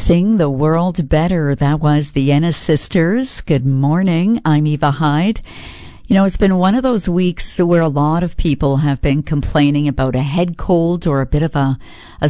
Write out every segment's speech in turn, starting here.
Sing the World Better. That was the Ennis Sisters. Good morning. I'm Eva Hyde. You know, it's been one of those weeks where a lot of people have been complaining about a head cold or a bit of a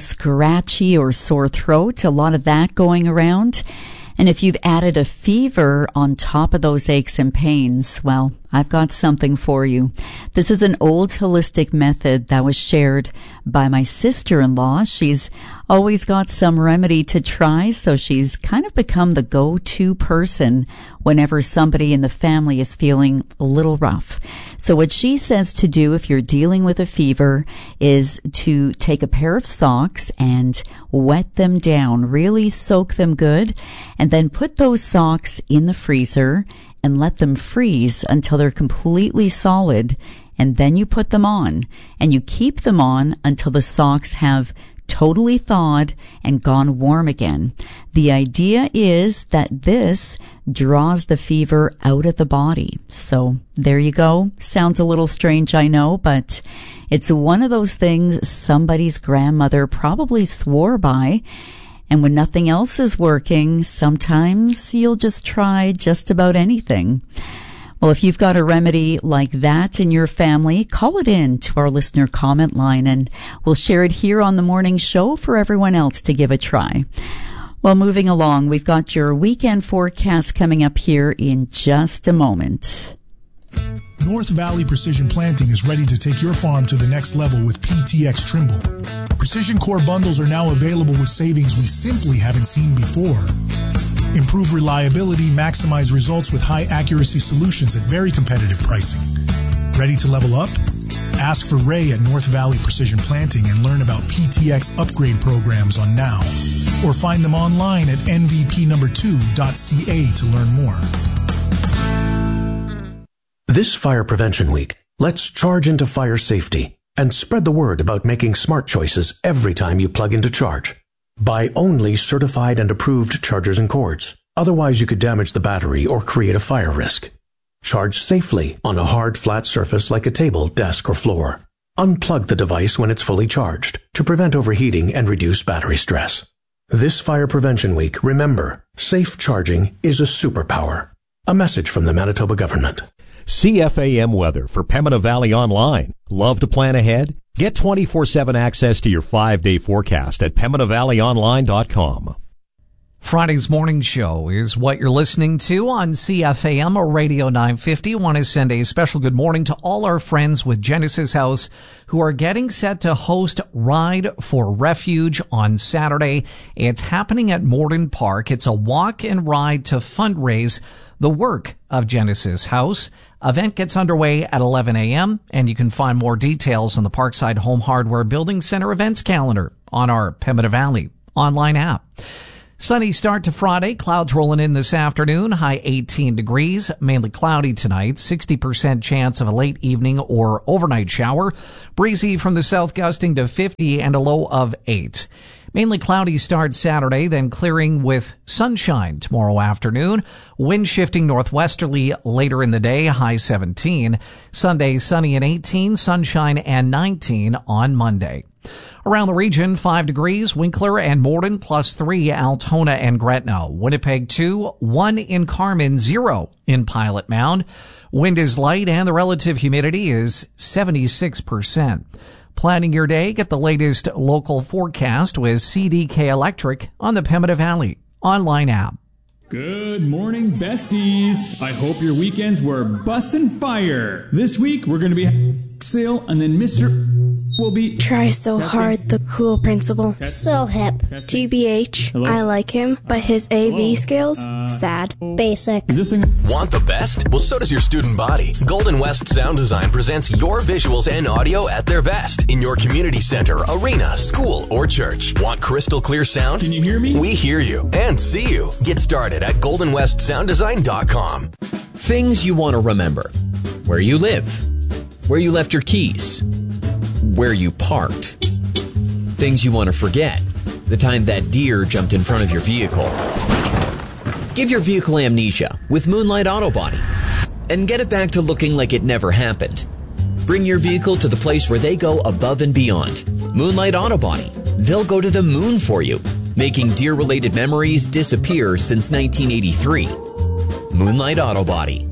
scratchy or sore throat. A lot of that going around. And if you've added a fever on top of those aches and pains, well, I've got something for you. This is an old holistic method that was shared by my sister-in-law. She's always got some remedy to try, so she's kind of become the go-to person whenever somebody in the family is feeling a little rough. So what she says to do if you're dealing with a fever is to take a pair of socks and wet them down, really soak them good, and then put those socks in the freezer and let them freeze until they're completely solid, and then you put them on, and you keep them on until the socks have totally thawed and gone warm again. The idea is that this draws the fever out of the body. So there you go. Sounds a little strange, I know, but it's one of those things somebody's grandmother probably swore by. And when nothing else is working, sometimes you'll just try just about anything. Well, if you've got a remedy like that in your family, call it in to our listener comment line and we'll share it here on the morning show for everyone else to give a try. Well, moving along, we've got your weekend forecast coming up here in just a moment. North Valley Precision Planting is ready to take your farm to the next level with PTx Trimble. Precision Core bundles are now available with savings we simply haven't seen before. Improve reliability, maximize results with high accuracy solutions at very competitive pricing. Ready to level up? Ask for Ray at North Valley Precision Planting and learn about PTx upgrade programs on Now. Or find them online at nvp2.ca to learn more. This Fire Prevention Week, let's charge into fire safety and spread the word about making smart choices every time you plug into charge. Buy only certified and approved chargers and cords. Otherwise, you could damage the battery or create a fire risk. Charge safely on a hard, flat surface like a table, desk, or floor. Unplug the device when it's fully charged to prevent overheating and reduce battery stress. This Fire Prevention Week, remember, safe charging is a superpower. A message from the Manitoba government. CFAM weather for Pembina Valley Online. Love to plan ahead? Get 24/7 access to your 5-day forecast at PembinaValleyOnline.com. Friday's morning show is what you're listening to on CFAM or Radio 950. I want to send a special good morning to all our friends with Genesis House who are getting set to host Ride for Refuge on Saturday. It's happening at Morden Park. It's a walk and ride to fundraise the work of Genesis House. Event gets underway at 11 a.m. and you can find more details on the Parkside Home Hardware Building Center events calendar on our Pembina Valley online app. Sunny start to Friday. Clouds rolling in this afternoon. High 18 degrees. Mainly cloudy tonight. 60% chance of a late evening or overnight shower. Breezy from the south gusting to 50 and a low of 8. Mainly cloudy start Saturday, then clearing with sunshine tomorrow afternoon. Wind shifting northwesterly later in the day, high 17. Sunday, sunny and 18, sunshine and 19 on Monday. Around the region, 5 degrees, Winkler and Morden, +3, Altona and Gretna. Winnipeg 2, 1 in Carman, 0 in Pilot Mound. Wind is light and the relative humidity is 76%. Planning your day, get the latest local forecast with CDK Electric on the Pembina Valley online app. Good morning, besties. I hope your weekends were bussin' fire. This week, we're going to be sale, and then Mr. will be... Try so hard, the cool principal. So hip. TBH, Hello? I like him, but his AV skills, sad. Basic. Is this thing... Want the best? Well, so does your student body. Golden West Sound Design presents your visuals and audio at their best in your community center, arena, school, or church. Want crystal clear sound? Can you hear me? We hear you and see you. Get started at goldenwestsounddesign.com. Things you want to remember. Where you live. Where you left your keys. Where you parked. Things you want to forget. The time that deer jumped in front of your vehicle. Give your vehicle amnesia with Moonlight Auto Body and get it back to looking like it never happened. Bring your vehicle to the place where they go above and beyond. Moonlight Auto Body. They'll go to the moon for you. making deer-related memories disappear since 1983. Moonlight Auto Body.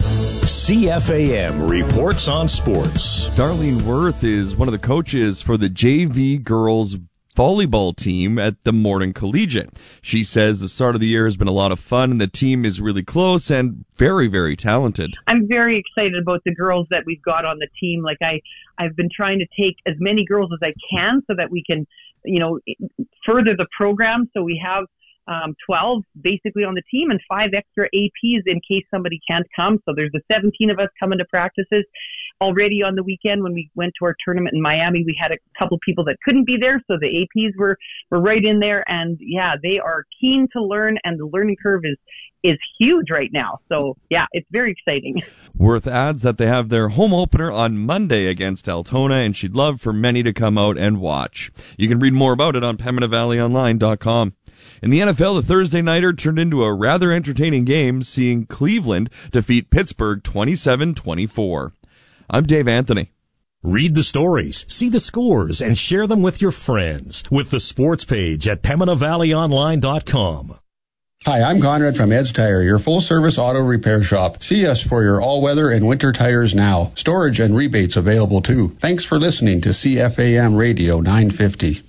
CFAM reports on sports. Darlene Worth is one of the coaches for the JV girls volleyball team at the Morton Collegiate. She says the start of the year has been a lot of fun and the team is really close and very, very talented. I'm very excited about the girls that we've got on the team. Like I've been trying to take as many girls as I can so that we can, further the program. So we have 12 basically on the team and 5 extra APs in case somebody can't come. So there's the 17 of us coming to practices. Already on the weekend when we went to our tournament in Miami, we had a couple people that couldn't be there. So the APs were right in there. And yeah, they are keen to learn and the learning curve is huge right now. So yeah, it's very exciting. Worth adds that they have their home opener on Monday against Altona, and she'd love for many to come out and watch. You can read more about it on PembinaValleyOnline.com. In the NFL, the Thursday nighter turned into a rather entertaining game, seeing Cleveland defeat Pittsburgh 27-24. I'm Dave Anthony. Read the stories, see the scores, and share them with your friends with the sports page at PembinaValleyOnline.com. Hi, I'm Conrad from Ed's Tire, your full-service auto repair shop. See us for your all-weather and winter tires now. Storage and rebates available too. Thanks for listening to CFAM Radio 950.